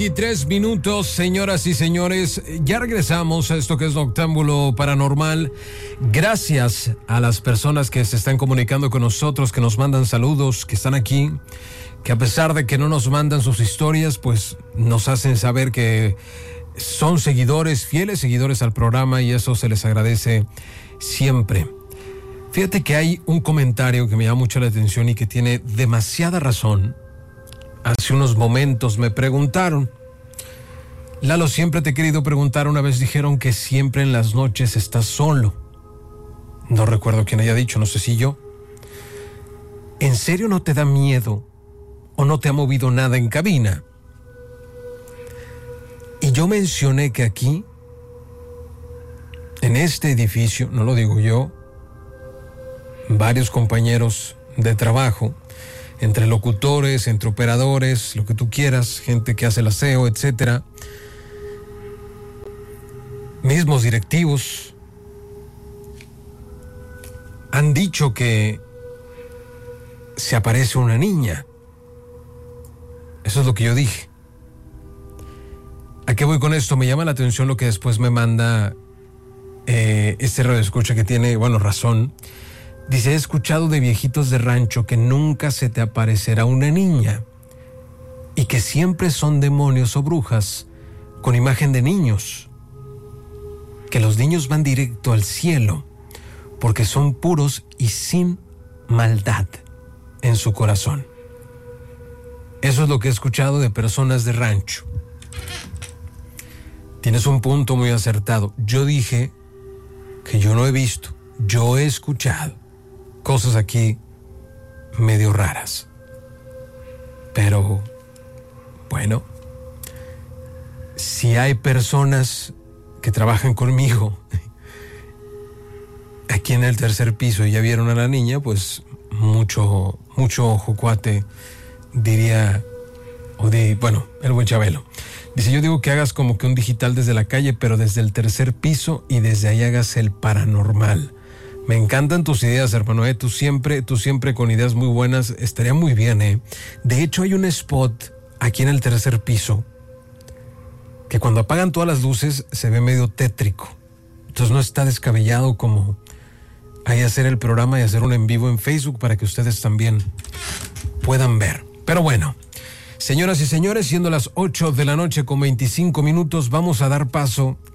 Y 3 minutos, señoras y señores, ya regresamos a esto que es Noctámbulo Paranormal. Gracias a las personas que se están comunicando con nosotros, que nos mandan saludos, que están aquí, que a pesar de que no nos mandan sus historias, pues nos hacen saber que son seguidores, fieles seguidores al programa, y eso se les agradece siempre. Fíjate que hay un comentario que me llama mucho la atención y que tiene demasiada razón. Hace unos momentos me preguntaron, Lalo, siempre te he querido preguntar, una vez dijeron que siempre en las noches estás solo. No recuerdo quién haya dicho, no sé si yo. ¿En serio no te da miedo o no te ha movido nada en cabina? Y yo mencioné que aquí, en este edificio, no lo digo yo, varios compañeros de trabajo, entre locutores, entre operadores, lo que tú quieras, gente que hace el aseo, etcétera, mismos directivos, han dicho que se aparece una niña. Eso es lo que yo dije. ¿A qué voy con esto? Me llama la atención lo que después me manda este radioescucha que tiene, razón. Dice, he escuchado de viejitos de rancho que nunca se te aparecerá una niña y que siempre son demonios o brujas con imagen de niños, que los niños van directo al cielo porque son puros y sin maldad en su corazón. Eso es lo que he escuchado de personas de rancho. Tienes un punto muy acertado. Yo dije que yo no he visto, yo he escuchado cosas aquí medio raras. Pero, bueno, si hay personas que trabajan conmigo aquí en el tercer piso y ya vieron a la niña, pues mucho ojo, cuate, diría, el buen Chabelo. Dice, yo digo que hagas como que un digital desde la calle, pero desde el tercer piso y desde ahí hagas el paranormal. Me encantan tus ideas, hermano, tú siempre con ideas muy buenas, estaría muy bien, De hecho, hay un spot aquí en el tercer piso que cuando apagan todas las luces se ve medio tétrico. Entonces no está descabellado como ahí hacer el programa y hacer un en vivo en Facebook para que ustedes también puedan ver. Pero bueno, señoras y señores, siendo las 8 de la noche con 25 minutos, vamos a dar paso